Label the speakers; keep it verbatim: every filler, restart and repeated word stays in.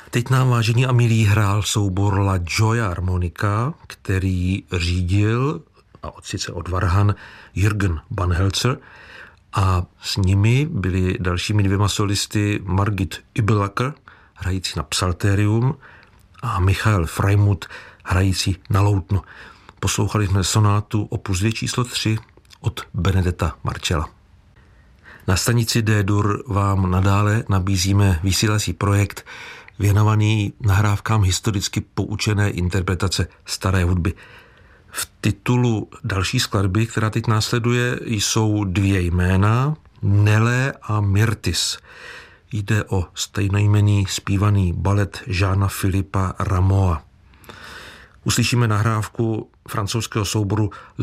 Speaker 1: Teď nám, vážení a milí, hrál soubor La Gioia Armonica, který řídil, a sice od varhan, Jürgen Banhelzer, a s nimi byli dalšími dvěma solisty Margit Übelacker, hrající na psalterium, a Michael Freimuth, hrající na loutno. Poslouchali jsme sonátu opus dvě číslo tři od Benedetta Marcella. Na stanici D-dur vám nadále nabízíme vysílací projekt věnovaný nahrávkám historicky poučené interpretace staré hudby. V titulu další skladby, která teď následuje, jsou dvě jména, Nele a Myrtis. Jde o stejnojmenný zpívaný balet Jeana Philippa Rameaua. Uslyšíme nahrávku francouzského souboru